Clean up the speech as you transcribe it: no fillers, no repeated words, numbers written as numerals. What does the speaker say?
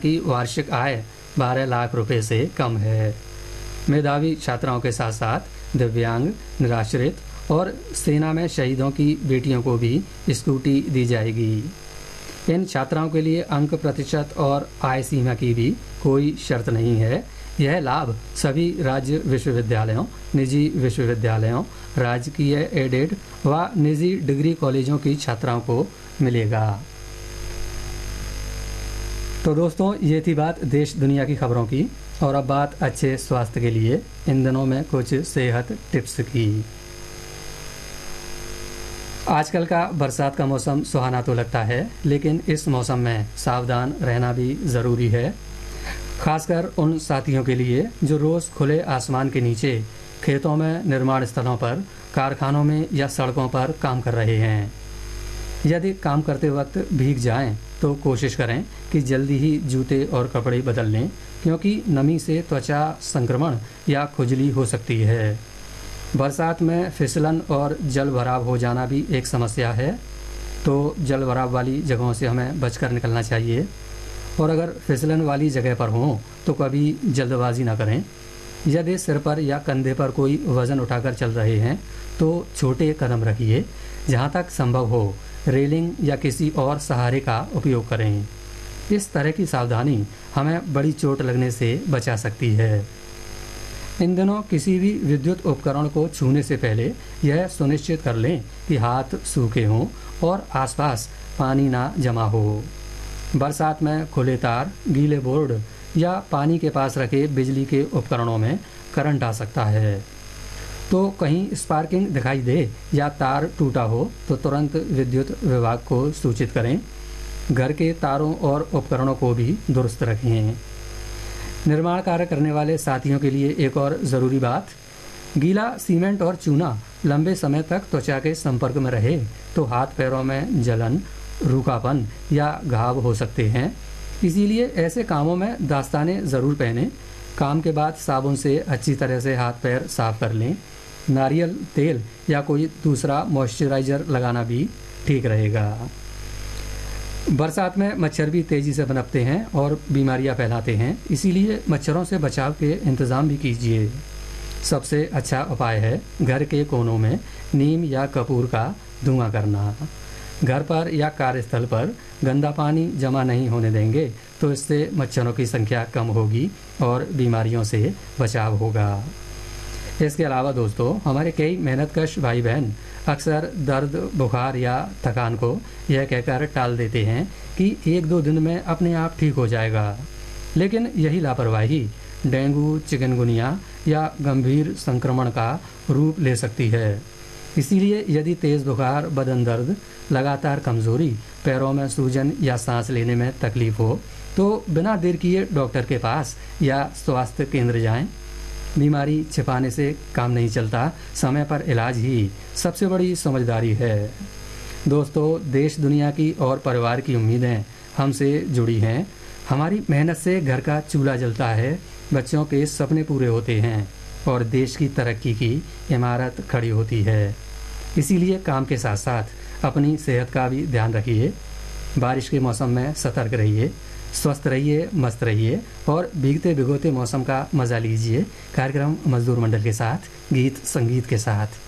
की वार्षिक आय 12 लाख रुपए से कम है। मेधावी छात्राओं के साथ साथ दिव्यांग, निराश्रित और सेना में शहीदों की बेटियों को भी स्कूटी दी जाएगी। इन छात्राओं के लिए अंक प्रतिशत और आय सीमा की भी कोई शर्त नहीं है। यह लाभ सभी राज्य विश्वविद्यालयों, निजी विश्वविद्यालयों, राजकीय एडेड व निजी डिग्री कॉलेजों की छात्राओं को मिलेगा। तो दोस्तों, ये थी बात देश दुनिया की खबरों की। और अब बात अच्छे स्वास्थ्य के लिए इन दिनों में कुछ सेहत टिप्स की। आजकल का बरसात का मौसम सुहाना तो लगता है, लेकिन इस मौसम में सावधान रहना भी ज़रूरी है, खासकर उन साथियों के लिए जो रोज़ खुले आसमान के नीचे, खेतों में, निर्माण स्थलों पर, कारखानों में या सड़कों पर काम कर रहे हैं। यदि काम करते वक्त भीग जाएं, तो कोशिश करें कि जल्दी ही जूते और कपड़े बदल लें, क्योंकि नमी से त्वचा संक्रमण या खुजली हो सकती है। बरसात में फिसलन और जल भराव हो जाना भी एक समस्या है, तो जल भराव वाली जगहों से हमें बचकर निकलना चाहिए। और अगर फिसलन वाली जगह पर हों तो कभी जल्दबाजी ना करें। यदि सिर पर या कंधे पर कोई वज़न उठाकर चल रहे हैं तो छोटे कदम रखिए। जहाँ तक संभव हो रेलिंग या किसी और सहारे का उपयोग करें। इस तरह की सावधानी हमें बड़ी चोट लगने से बचा सकती है। इन दिनों किसी भी विद्युत उपकरण को छूने से पहले यह सुनिश्चित कर लें कि हाथ सूखे हों और आसपास पानी ना जमा हो। बरसात में खुले तार, गीले बोर्ड या पानी के पास रखे बिजली के उपकरणों में करंट आ सकता है। तो कहीं स्पार्किंग दिखाई दे या तार टूटा हो तो तुरंत विद्युत विभाग को सूचित करें। घर के तारों और उपकरणों को भी दुरुस्त रखें। निर्माण कार्य करने वाले साथियों के लिए एक और ज़रूरी बात, गीला सीमेंट और चूना लंबे समय तक त्वचा के संपर्क में रहे तो हाथ पैरों में जलन, रूखापन या घाव हो सकते हैं। इसीलिए ऐसे कामों में दस्ताने ज़रूर पहनें। काम के बाद साबुन से अच्छी तरह से हाथ पैर साफ कर लें। नारियल तेल या कोई दूसरा मॉइस्चराइज़र लगाना भी ठीक रहेगा। बरसात में मच्छर भी तेज़ी से पनपते हैं और बीमारियां फैलाते हैं, इसीलिए मच्छरों से बचाव के इंतज़ाम भी कीजिए। सबसे अच्छा उपाय है घर के कोनों में नीम या कपूर का धुआं करना। घर पर या कार्यस्थल पर गंदा पानी जमा नहीं होने देंगे तो इससे मच्छरों की संख्या कम होगी और बीमारियों से बचाव होगा। इसके अलावा दोस्तों, हमारे कई मेहनतकश भाई बहन अक्सर दर्द, बुखार या थकान को यह कहकर टाल देते हैं कि 1-2 दिन में अपने आप ठीक हो जाएगा। लेकिन यही लापरवाही डेंगू, चिकनगुनिया या गंभीर संक्रमण का रूप ले सकती है। इसीलिए यदि तेज़ बुखार, बदन दर्द, लगातार कमज़ोरी, पैरों में सूजन या सांस लेने में तकलीफ हो तो बिना देर किए डॉक्टर के पास या स्वास्थ्य केंद्र जाएं। बीमारी छिपाने से काम नहीं चलता, समय पर इलाज ही सबसे बड़ी समझदारी है। दोस्तों, देश दुनिया की और परिवार की उम्मीदें हमसे जुड़ी हैं। हमारी मेहनत से घर का चूल्हा जलता है, बच्चों के सपने पूरे होते हैं और देश की तरक्की की इमारत खड़ी होती है। इसीलिए काम के साथ साथ अपनी सेहत का भी ध्यान रखिए। बारिश के मौसम में सतर्क रहिए, स्वस्थ रहिए, मस्त रहिए और भीगते भिगोते मौसम का मज़ा लीजिए। कार्यक्रम मजदूर मंडल के साथ, गीत संगीत के साथ।